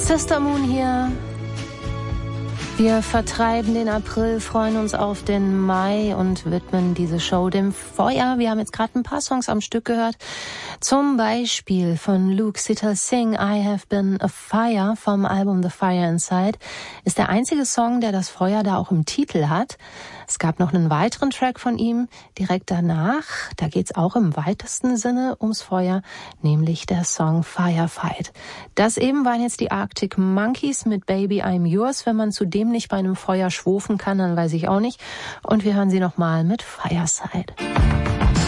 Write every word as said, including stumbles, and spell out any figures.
Sister Moon hier. Wir vertreiben den April, freuen uns auf den Mai und widmen diese Show dem Feuer. Wir haben jetzt gerade ein paar Songs am Stück gehört. Zum Beispiel von Luke Sitter Singh, I Have Been a Fire vom Album The Fire Inside. Ist der einzige Song, der das Feuer da auch im Titel hat. Es gab noch einen weiteren Track von ihm direkt danach. Da geht's auch im weitesten Sinne ums Feuer, nämlich der Song Firefight. Das eben waren jetzt die Arctic Monkeys mit Baby I'm Yours. Wenn man zudem nicht bei einem Feuer schwofen kann, dann weiß ich auch nicht. Und wir hören sie nochmal mit Fireside.